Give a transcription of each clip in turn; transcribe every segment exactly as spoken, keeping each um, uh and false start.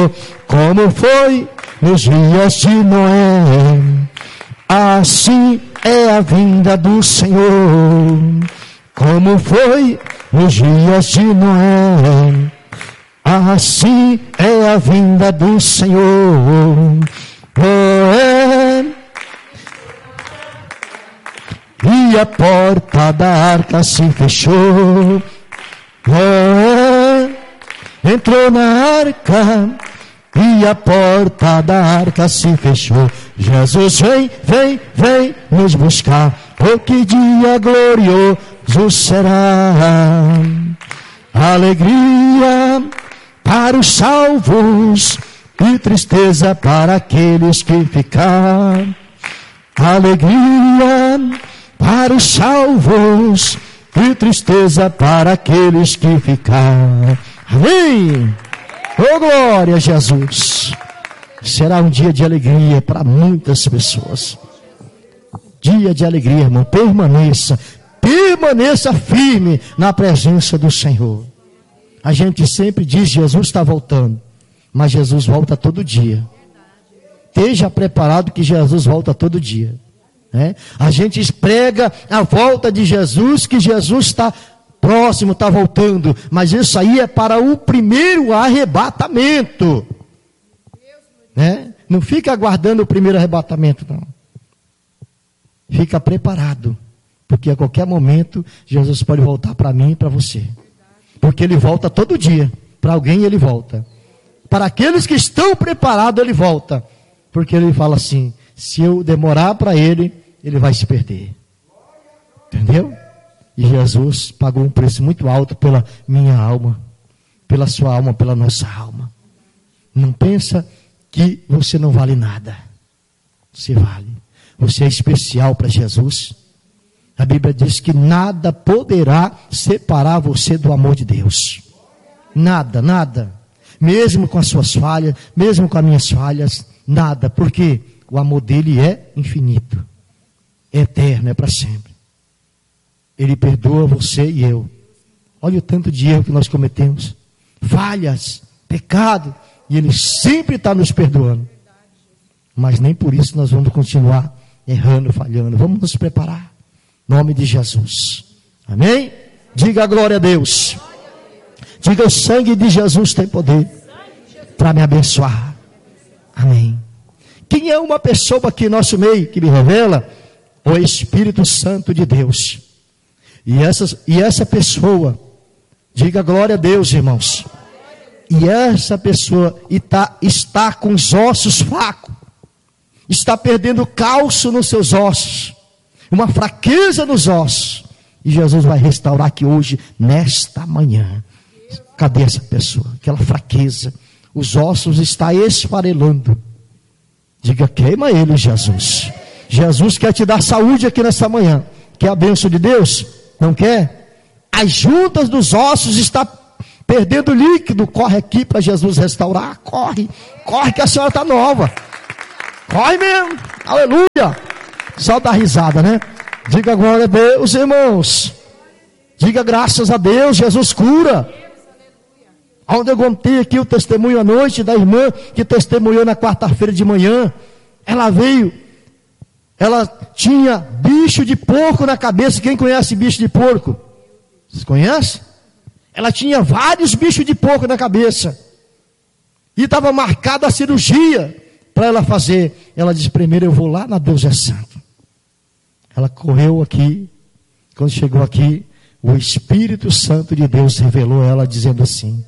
como foi nos dias de Noé. Assim é a vinda do Senhor, como foi nos dias de Noé. Assim é a vinda do Senhor. Noé, e a porta da arca se fechou. Noé entrou na arca e a porta da arca se fechou. Jesus vem, vem, vem nos buscar. Oh, que dia glorioso será! Alegria para os salvos e tristeza para aqueles que ficar. Alegria para os salvos e tristeza para aqueles que ficar. Amém! Oh, glória a Jesus! Será um dia de alegria para muitas pessoas. Dia de alegria, irmão. Permaneça, permaneça firme na presença do Senhor. A gente sempre diz, Jesus está voltando, mas Jesus volta todo dia. Esteja preparado que Jesus volta todo dia. Né? A gente prega a volta de Jesus, que Jesus está próximo, está voltando, mas isso aí é para o primeiro arrebatamento. Né? Não fica aguardando o primeiro arrebatamento, não. Fica preparado, porque a qualquer momento Jesus pode voltar para mim e para você. Porque Ele volta todo dia. Para alguém Ele volta. Para aqueles que estão preparados Ele volta. Porque Ele fala assim, se eu demorar para Ele, Ele vai se perder. Entendeu? E Jesus pagou um preço muito alto pela minha alma, pela sua alma, pela nossa alma. Não pensa que você não vale nada. Você vale. Você é especial para Jesus. A Bíblia diz que nada poderá separar você do amor de Deus. Nada, nada. Mesmo com as suas falhas, mesmo com as minhas falhas, nada. Porque o amor dele é infinito. É eterno, é para sempre. Ele perdoa você e eu. Olha o tanto de erro que nós cometemos. Falhas, pecado. E Ele sempre está nos perdoando. Mas nem por isso nós vamos continuar errando, falhando. Vamos nos preparar. Em nome de Jesus. Amém? Diga a glória a Deus. Diga, o sangue de Jesus tem poder para me abençoar. Amém. Quem é uma pessoa aqui em nosso meio que me revela? O Espírito Santo de Deus. E essa, e essa pessoa, diga glória a Deus, irmãos. E essa pessoa está, está com os ossos fracos. Está perdendo cálcio nos seus ossos. Uma fraqueza nos ossos. E Jesus vai restaurar aqui hoje, nesta manhã. Cadê essa pessoa? Aquela fraqueza. Os ossos estão esfarelando. Diga, queima ele, Jesus. Jesus quer te dar saúde aqui nesta manhã. Quer a bênção de Deus? Não quer? As juntas dos ossos estão perdendo líquido. Corre aqui para Jesus restaurar. Corre. Corre que a senhora está nova. Corre mesmo. Aleluia. Só dá risada, né? Diga glória a Deus, irmãos. Diga graças a Deus. Jesus cura. Onde eu contei aqui o testemunho à noite da irmã que testemunhou na quarta-feira de manhã. Ela veio. Ela tinha bicho de porco na cabeça. Quem conhece bicho de porco? Vocês conhecem? Ela tinha vários bichos de porco na cabeça. E estava marcada a cirurgia para ela fazer. Ela disse, primeiro eu vou lá na Deus é Santo. Ela correu aqui. Quando chegou aqui, o Espírito Santo de Deus revelou a ela dizendo assim,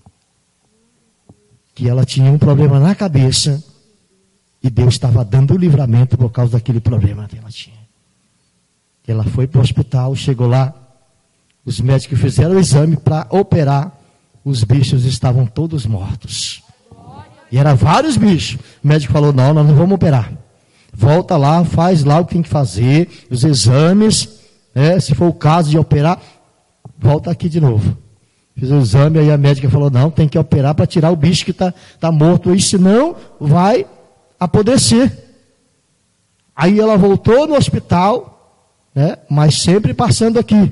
que ela tinha um problema na cabeça. E Deus estava dando o livramento por causa daquele problema que ela tinha. Ela foi para o hospital, chegou lá. Os médicos fizeram o exame para operar. Os bichos estavam todos mortos. E eram vários bichos. O médico falou, não, nós não vamos operar. Volta lá, faz lá o que tem que fazer. Os exames, né, se for o caso de operar, volta aqui de novo. Fiz o exame, aí a médica falou, não, tem que operar para tirar o bicho que está tá morto. E senão vai apodrecer. Aí ela voltou no hospital, né, mas sempre passando aqui.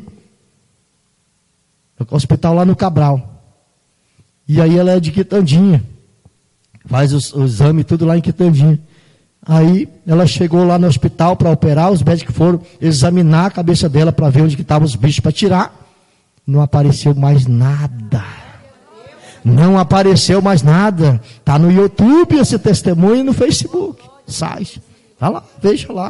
No hospital lá no Cabral. E aí ela é de Quitandinha. Faz o, o exame tudo lá em Quitandinha. Aí ela chegou lá no hospital para operar, os médicos foram examinar a cabeça dela para ver onde que estavam os bichos para tirar. Não apareceu mais nada. Não apareceu mais nada. Está no YouTube esse testemunho e no Facebook. Sai. Vai lá, veja lá.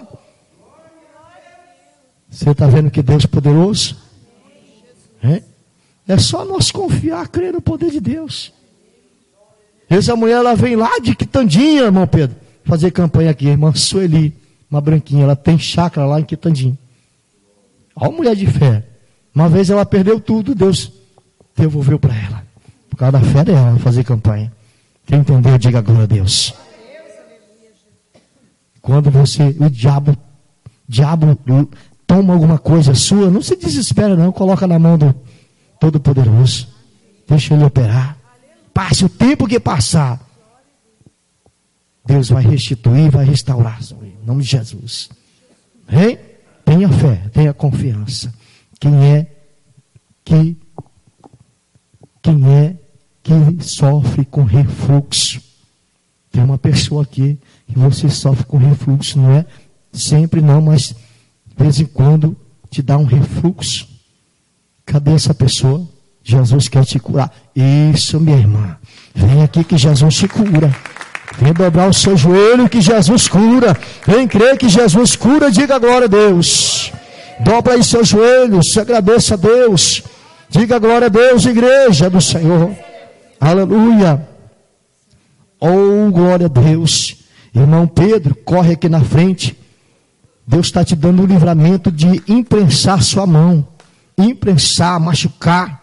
Você está vendo que Deus é poderoso? É? É só nós confiar, crer no poder de Deus. Essa mulher, ela vem lá de Quitandinha, irmão Pedro, fazer campanha aqui. Irmã Sueli, uma branquinha, ela tem chácara lá em Quitandinha. Olha a mulher de fé. Uma vez ela perdeu tudo, Deus devolveu para ela. Por causa da fé dela, fazer campanha. Quem entendeu, diga glória a Deus. Quando você, o diabo, diabo toma alguma coisa sua, não se desespera não, coloca na mão do Todo-Poderoso. Deixa ele operar. Passe o tempo que passar. Deus vai restituir, vai restaurar. Em nome de Jesus. Hein? Tenha fé, tenha confiança. Quem é que quem é que sofre com refluxo? Tem uma pessoa aqui que você sofre com refluxo, não é sempre não, mas de vez em quando te dá um refluxo. Cadê essa pessoa? Jesus quer te curar. Isso, minha irmã. Vem aqui que Jesus te cura. Vem dobrar o seu joelho que Jesus cura. Vem crer que Jesus cura, diga glória a Deus. Dobra aí seus joelhos, se agradeça a Deus. Diga glória a Deus, igreja do Senhor. Aleluia. Oh, glória a Deus. Irmão Pedro, corre aqui na frente. Deus está te dando o livramento de imprensar sua mão. Imprensar, machucar.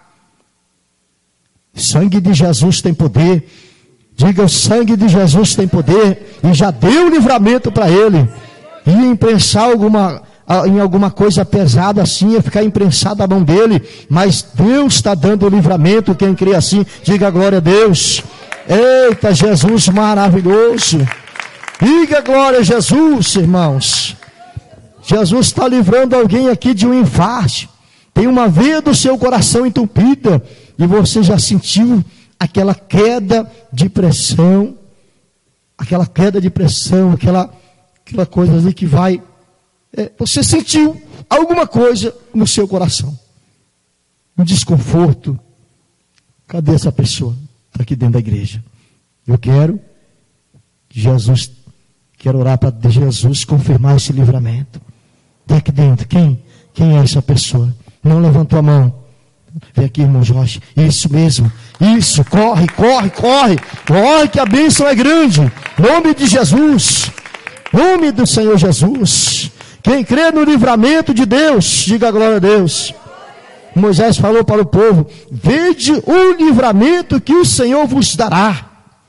Sangue de Jesus tem poder. Diga, o sangue de Jesus tem poder. E já deu livramento para ele. E imprensar alguma... em alguma coisa pesada assim, ia ficar imprensada a mão dele, mas Deus está dando o livramento. Quem crê assim, diga glória a Deus. Eita, Jesus maravilhoso. Diga glória a Jesus, irmãos. Jesus está livrando alguém aqui de um infarto. Tem uma veia do seu coração entupida e você já sentiu aquela queda de pressão, aquela queda de pressão, aquela, aquela coisa ali que vai... É, você sentiu alguma coisa no seu coração, um desconforto. Cadê essa pessoa? Está aqui dentro da igreja. Eu quero que Jesus, quero orar para Jesus confirmar esse livramento. Está aqui dentro. Quem? Quem é essa pessoa? Não levantou a mão. Vem aqui, irmão Jorge. Isso mesmo. Isso. Corre, corre, corre. Corre que a bênção é grande. Nome de Jesus. Nome do Senhor Jesus. Quem crê no livramento de Deus, diga glória a Deus. Moisés falou para o povo: vede o livramento que o Senhor vos dará.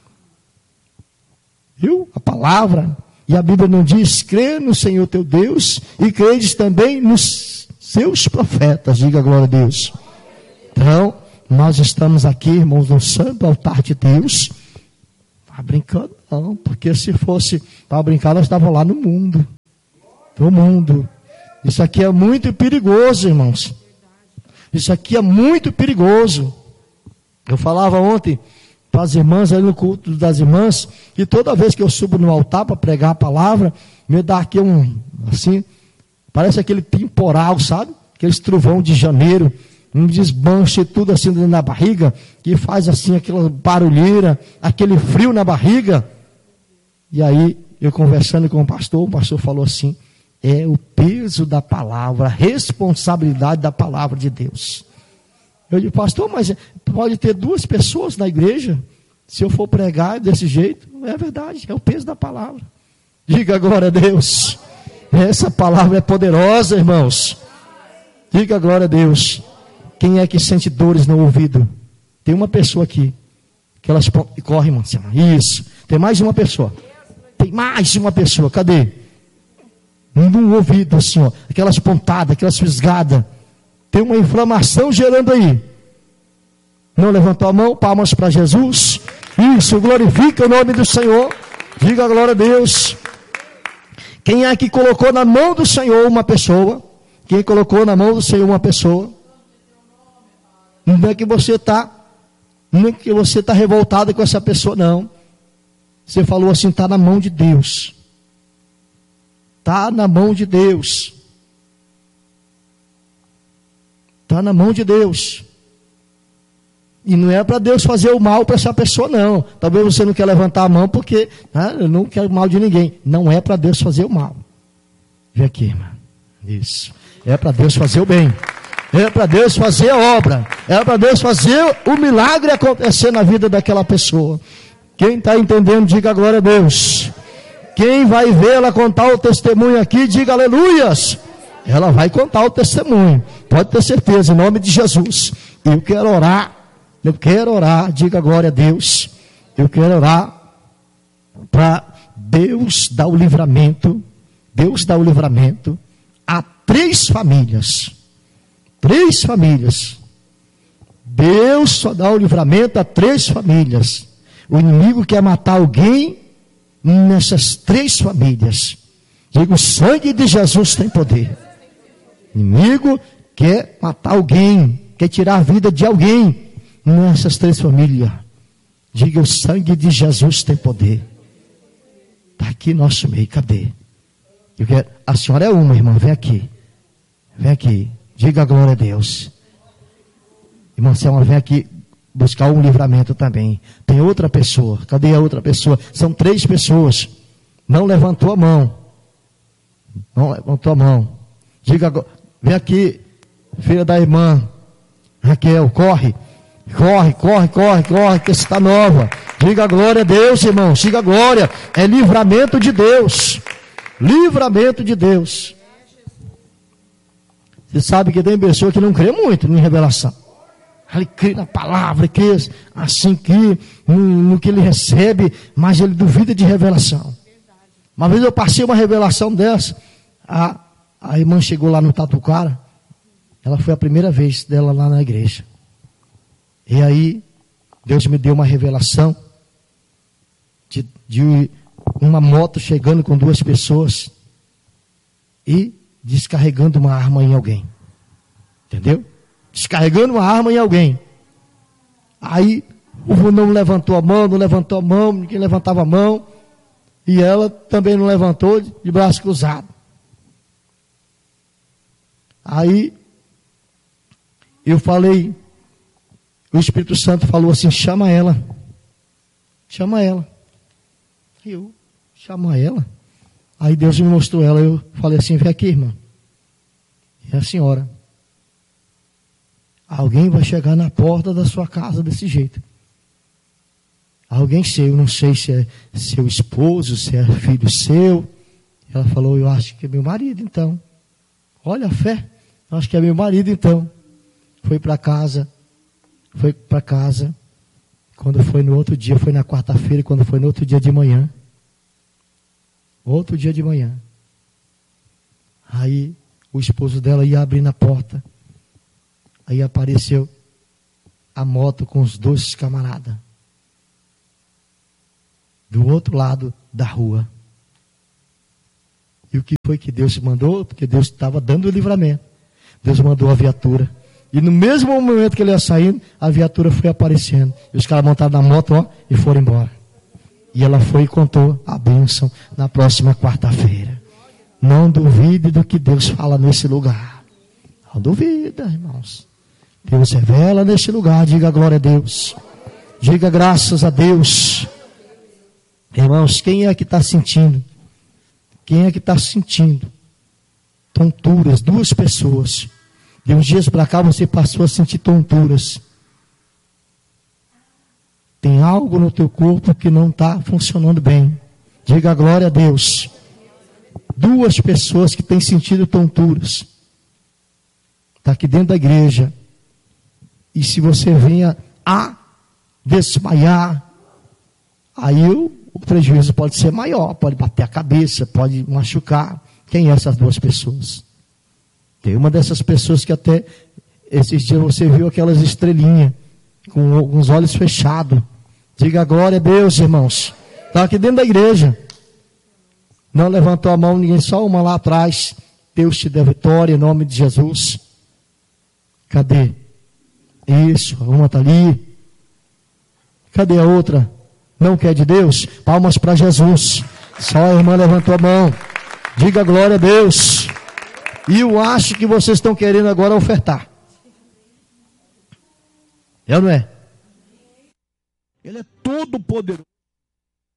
Viu? A palavra. E a Bíblia não diz: crê no Senhor teu Deus e credes também nos seus profetas. Diga glória a Deus. Então, nós estamos aqui, irmãos, no santo altar de Deus. Está brincando? Não, porque se fosse para brincar, nós estávamos lá no mundo. Do mundo. Isso aqui é muito perigoso, irmãos. Isso aqui é muito perigoso. Eu falava ontem para as irmãs, aí no culto das irmãs, que toda vez que eu subo no altar para pregar a palavra, me dá aqui um, assim, parece aquele temporal, sabe? Aquele trovão de janeiro, um desmanche e tudo assim dentro da barriga, que faz assim aquela barulheira, aquele frio na barriga. E aí, eu conversando com o pastor, o pastor falou assim: é o peso da palavra, a responsabilidade da palavra de Deus. Eu digo: pastor, mas pode ter duas pessoas na igreja, se eu for pregar desse jeito? É verdade, é o peso da palavra. Diga glória a Deus. Essa palavra é poderosa, irmãos. Diga glória a Deus. Quem é que sente dores no ouvido? Tem uma pessoa aqui, que elas correm, irmã. Isso, tem mais uma pessoa. Tem mais uma pessoa, cadê? No ouvido, assim, ó, aquelas pontadas, aquelas fisgadas. Tem uma inflamação gerando aí. Não levantou a mão? Palmas para Jesus. Isso, glorifica o nome do Senhor. Diga glória a Deus. Quem é que colocou na mão do Senhor uma pessoa? Quem colocou na mão do Senhor uma pessoa? Não é que você está, não é que você está revoltado com essa pessoa, não. Você falou assim, está na mão de Deus. Está na mão de Deus. Está na mão de Deus. E não é para Deus fazer o mal para essa pessoa, não. Talvez você não quer levantar a mão porque né, eu não quero mal de ninguém. Não é para Deus fazer o mal. Vem aqui, irmã. Isso. É para Deus fazer o bem. É para Deus fazer a obra. É para Deus fazer o milagre acontecer na vida daquela pessoa. Quem está entendendo, diga glória a Deus. Quem vai vê-la contar o testemunho aqui, diga aleluias. Ela vai contar o testemunho. Pode ter certeza, em nome de Jesus. Eu quero orar. Eu quero orar, diga glória a Deus. Eu quero orar para Deus dar o livramento. Deus dá o livramento a três famílias. Três famílias. Deus só dá o livramento a três famílias. O inimigo quer matar alguém nessas três famílias. Digo, o sangue de Jesus tem poder. O inimigo quer matar alguém, quer tirar a vida de alguém nessas três famílias. Diga, o sangue de Jesus tem poder. Está aqui nosso meio, cadê? Eu quero, a senhora é uma, irmã, vem aqui. Vem aqui, diga a glória a Deus. Irmã Selma, vem aqui buscar um livramento também. Tem outra pessoa, cadê a outra pessoa? São três pessoas. Não levantou a mão. Não levantou a mão. Diga, vem aqui, filha da irmã Raquel, corre. Corre, corre, corre, corre, que está nova. Diga a glória a Deus, irmão. Diga a glória. É livramento de Deus. Livramento de Deus. Você sabe que tem pessoa que não crê muito em revelação. Ele crê na palavra, crê assim que no, no que ele recebe, mas ele duvida de revelação. Uma vez eu passei uma revelação dessa. A, a irmã chegou lá no Tatucara. Ela foi a primeira vez dela lá na igreja. E aí, Deus me deu uma revelação de, de uma moto chegando com duas pessoas e descarregando uma arma em alguém. Entendeu? Descarregando uma arma em alguém. Aí, o vô não levantou a mão, não levantou a mão, ninguém levantava a mão. E ela também não levantou, de braço cruzado. Aí, eu falei, o Espírito Santo falou assim, chama ela. Chama ela. Eu, chama ela. Aí Deus me mostrou ela, eu falei assim, vem aqui, irmã. É a senhora. Alguém vai chegar na porta da sua casa desse jeito. Alguém sei, eu não sei se é seu esposo, se é filho seu. Ela falou, eu acho que é meu marido então. Olha a fé, eu acho que é meu marido então. Foi para casa, foi para casa. Quando foi no outro dia, foi na quarta-feira, quando foi no outro dia de manhã. Outro dia de manhã. Aí o esposo dela ia abrir na porta. Aí apareceu a moto com os dois camaradas. Do outro lado da rua. E o que foi que Deus mandou? Porque Deus estava dando o livramento. Deus mandou a viatura. E no mesmo momento que ele ia saindo, a viatura foi aparecendo. E os caras montaram na moto, ó, e foram embora. E ela foi e contou a bênção na próxima quarta-feira. Não duvide do que Deus fala nesse lugar. Não duvida, irmãos. Deus revela nesse lugar. Diga glória a Deus. Diga graças a Deus. Irmãos, quem é que está sentindo? Quem é que está sentindo tonturas? Duas pessoas. De uns dias para cá você passou a sentir tonturas. Tem algo no teu corpo que não está funcionando bem. Diga glória a Deus. Duas pessoas que têm sentido tonturas. Está aqui dentro da igreja. E se você venha a desmaiar, aí o, o prejuízo pode ser maior. Pode bater a cabeça, pode machucar. Quem é essas duas pessoas? Tem uma dessas pessoas que até esses dias você viu aquelas estrelinhas com, com os olhos fechados. Diga glória a Deus, irmãos. Está aqui dentro da igreja. Não levantou a mão ninguém, só uma lá atrás. Deus te dê vitória em nome de Jesus. Cadê? Isso, uma está ali. Cadê a outra? não quer de Deus? Palmas para Jesus. Só a irmã levantou a mão. Diga glória a Deus. E eu acho que vocês estão querendo agora ofertar. É ou não é? Ele é todo poderoso.